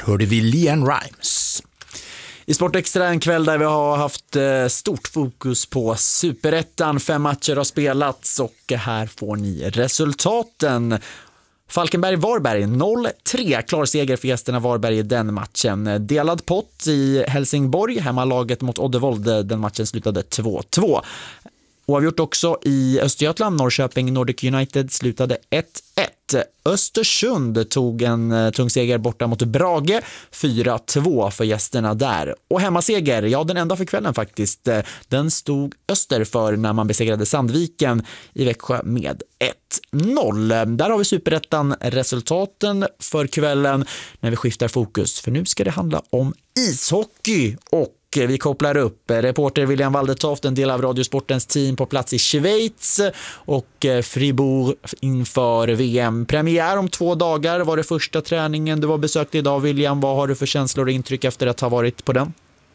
hörde vi LeAnn Rimes. I Sportextra en kväll där vi har haft stort fokus på Superettan. 5 matcher har spelats och här får ni resultaten. Falkenberg-Varberg 0-3, klar seger för gästerna Varberg i den matchen. Delad pott i Helsingborg, hemmalaget mot Oddevold, den matchen slutade 2-2. Oavgjort också i Östergötland, Norrköping Nordic United slutade 1-1. Östersund tog en tung seger borta mot Brage, 4-2 för gästerna där. Och hemmaseger, ja den enda för kvällen faktiskt, den stod Öster för när man besegrade Sandviken i Växjö med 1-0. Där har vi Superettan resultaten för kvällen när vi skiftar fokus. För nu ska det handla om ishockey och vi kopplar upp reporter William Waldetoft, en del av Radiosportens team på plats i Schweiz och Fribourg inför VM-premiär om 2 dagar. Var det första träningen du var besökt idag, William? Vad har du för känslor och intryck efter att ha varit på den?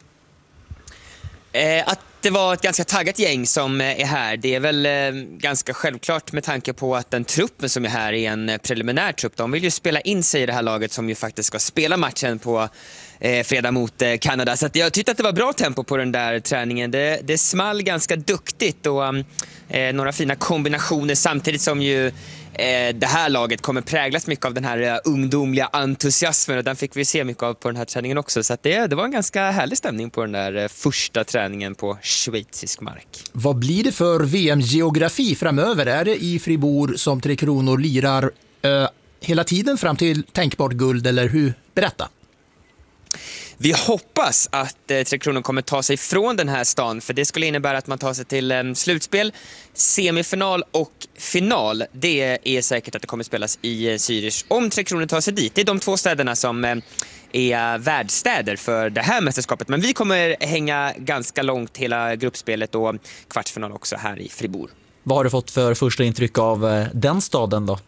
Att det var ett ganska taggat gäng som är här. Det är väl ganska självklart med tanke på att den truppen som är här är en preliminär trupp. De vill ju spela in sig i det här laget som ju faktiskt ska spela matchen på fredag mot Kanada. Så att jag tyckte att det var bra tempo på den där träningen. Det small ganska duktigt och några fina kombinationer samtidigt som ju det här laget kommer präglas mycket av den här ungdomliga entusiasmen och den fick vi se mycket av på den här träningen också. Så att det var en ganska härlig stämning på den där första träningen på schweizisk mark. Vad blir det för VM-geografi framöver? Är det i Fribourg som Tre Kronor lirar hela tiden fram till tänkbart guld eller hur? Berätta. Vi hoppas att Tre Kronor kommer ta sig från den här stan, för det skulle innebära att man tar sig till slutspel, semifinal och final. Det är säkert att det kommer spelas i Zürich om Tre Kronor tar sig dit. Det är de 2 städerna som är värdstäder för det här mästerskapet. Men vi kommer hänga ganska långt hela gruppspelet och kvartsfinal också här i Fribourg. Vad har du fått för första intryck av den staden då?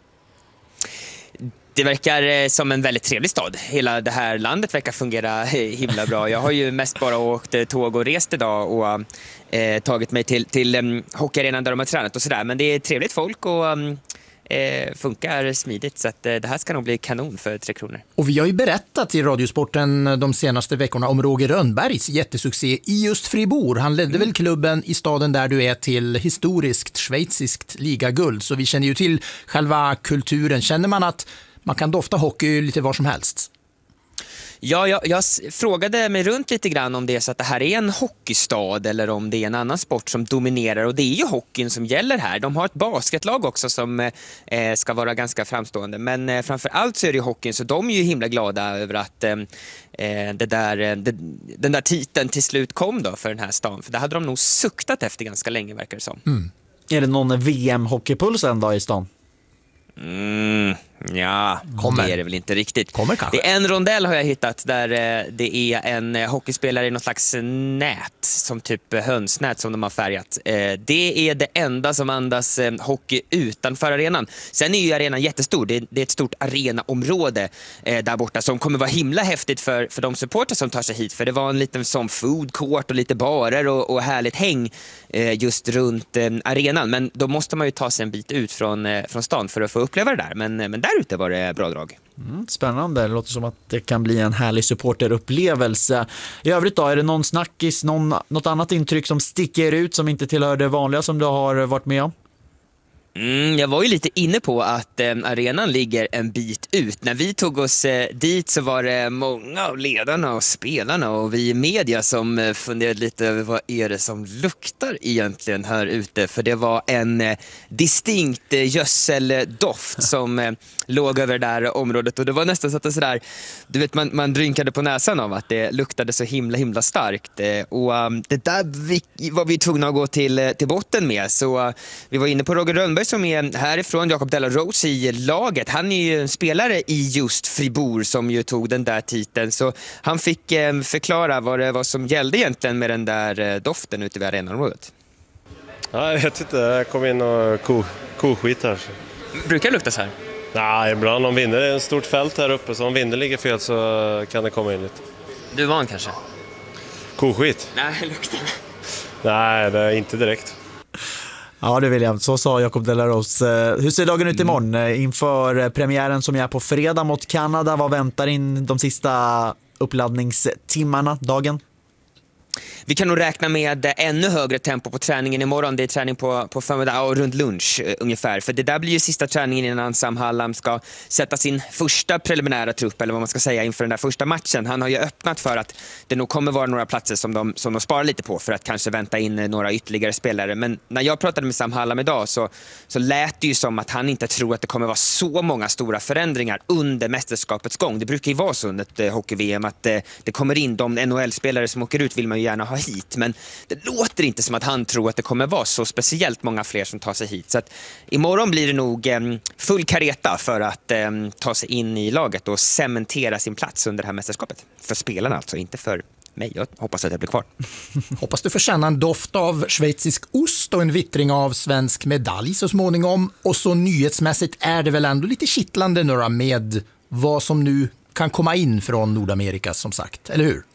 Det verkar som en väldigt trevlig stad. Hela det här landet verkar fungera himla bra. Jag har ju mest bara åkt tåg och rest idag och tagit mig till hockeyarenan där de har tränat och sådär. Men det är trevligt folk och funkar smidigt, så att det här ska nog bli kanon för Tre Kronor. Och vi har ju berättat i Radiosporten de senaste veckorna om Roger Rönnbergs jättesuccé i just Fribourg. Han ledde väl klubben i staden där du är till historiskt schweiziskt ligaguld, så vi känner ju till själva kulturen. Känner man att man kan dofta hockey lite var som helst? Ja, jag frågade mig runt lite grann om det är så att det här är en hockeystad eller om det är en annan sport som dominerar, och det är ju hockeyn som gäller här. De har ett basketlag också som ska vara ganska framstående, men framför allt så är det ju hockeyn, så de är ju himla glada över att den där titeln till slut kom då för den här stan, för det hade de nog suktat efter ganska länge, verkar det som. Är det någon VM-hockeypuls en dag i stan? Ja, det är det väl inte riktigt. Det är en rondell har jag hittat där det är en hockeyspelare i något slags nät, som typ hönsnät som de har färgat. Det är det enda som andas hockey utanför arenan. Sen är ju arenan jättestor. Det är ett stort arenaområde där borta som kommer vara himla häftigt för de supportrar som tar sig hit. För det var en liten som food court och lite barer och härligt häng just runt arenan. Men då måste man ju ta sig en bit ut från stan för att få uppleva det där. Men där ute var det bra drag. Spännande, det låter som att det kan bli en härlig supporterupplevelse. I övrigt då, är det någon snackis, något annat intryck som sticker ut som inte tillhör det vanliga som du har varit med om? Jag var ju lite inne på att arenan ligger en bit ut. När vi tog oss dit så var det många av ledarna och spelarna och vi i media som funderade lite över vad är det som luktar egentligen här ute. För det var en distinkt gödseldoft som låg över det där området. Och det var nästan så att det sådär, du vet, man drynkade på näsan av att det luktade så himla starkt. Och det där var vi tvungna att gå till botten med. Så vi var inne på Roger Rönnberg som är härifrån, Jacob Delarose i laget. Han är ju en spelare i just Fribourg som ju tog den där titeln. Så han fick förklara vad som gällde egentligen med den där doften ute vid arenaområdet. Ja, jag vet inte, jag kom in och koskit här. Brukar det lukta så här? Nej, ibland om vinden är ett stort fält här uppe, så om vinden ligger fel så kan det komma in lite. Du är van kanske? Koskit? Nej, luktar. Nej, det är inte direkt. Ja, det vill jag. Så sa Jacob de la Rose. Hur ser dagen ut imorgon? Inför premiären som är på fredag mot Kanada. Vad väntar in de sista uppladdningstimmarna, dagen? Vi kan nog räkna med ännu högre tempo på träningen imorgon. Det är träning på förmiddag och runt lunch ungefär. För det där blir ju sista träningen innan Sam Hallam ska sätta sin första preliminära trupp, eller vad man ska säga, inför den där första matchen. Han har ju öppnat för att det nog kommer vara några platser som de sparar lite på för att kanske vänta in några ytterligare spelare. Men när jag pratade med Sam Hallam idag så lät det ju som att han inte tror att det kommer vara så många stora förändringar under mästerskapets gång. Det brukar ju vara så under ett hockey-VM att det kommer in de NHL-spelare som åker ut vill man ju gärna ha hit, men det låter inte som att han tror att det kommer vara så speciellt många fler som tar sig hit. Så att imorgon blir det nog full kareta för att ta sig in i laget och cementera sin plats under det här mästerskapet. För spelarna alltså, inte för mig. Jag hoppas att jag blir kvar. Hoppas du får känna en doft av schweizisk ost och en vittring av svensk medalj så småningom. Och så nyhetsmässigt är det väl ändå lite kittlande några med vad som nu kan komma in från Nordamerika, som sagt, eller hur?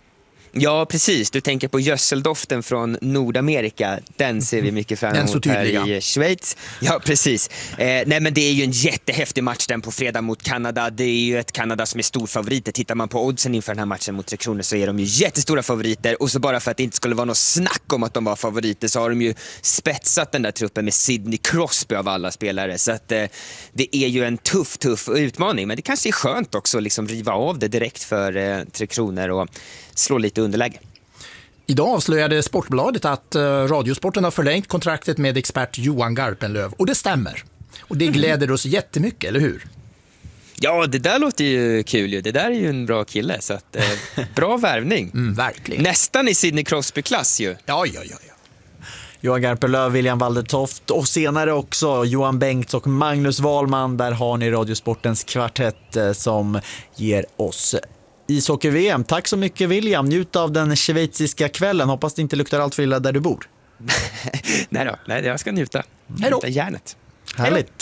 Ja, precis. Du tänker på gödseldoften från Nordamerika. Den ser vi mycket fram emot här i Schweiz. Ja, precis. Nej, men det är ju en jättehäftig match den på fredag mot Kanada. Det är ju ett Kanada som är stor favoriter. Tittar man på oddsen inför den här matchen mot Tre Kronor så är de ju jättestora favoriter. Och så bara för att det inte skulle vara något snack om att de var favoriter så har de ju spetsat den där truppen med Sidney Crosby av alla spelare. Så att det är ju en tuff utmaning. Men det kanske är skönt också att liksom riva av det direkt för Tre Kronor och slå lite underläge. Idag avslöjade Sportbladet att Radiosporten har förlängt kontraktet med expert Johan Garpenlöv. Och det stämmer. Och det gläder oss jättemycket, eller hur? Ja, det där låter ju kul ju. Det där är ju en bra kille, så att bra värvning. Verkligen. Nästan i Sidney Crosby-klass ju. Ja. Johan Garpenlöv, William Waldertoft och senare också Johan Bengts och Magnus Wahlman. Där har ni Radiosportens kvartett som ger oss ishockey-VM. Tack så mycket, William. Njut av den schweiziska kvällen. Hoppas det inte luktar allt för illa där du bor. Nej, jag ska njuta. Hej då. Njuta järnet. Härligt.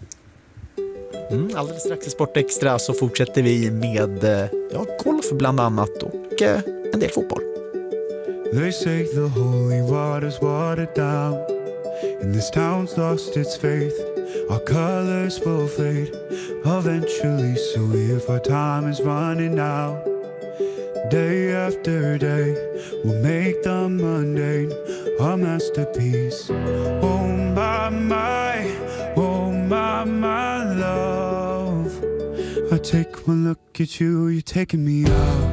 Alldeles strax i Sportextra så fortsätter vi med golf bland annat och en del fotboll. They say the holy water's watered down and this town's lost its faith. Our colors will fade eventually, so if our time is running out, day after day we'll make the mundane a masterpiece. Oh my love, I take one look at you, you're taking me out.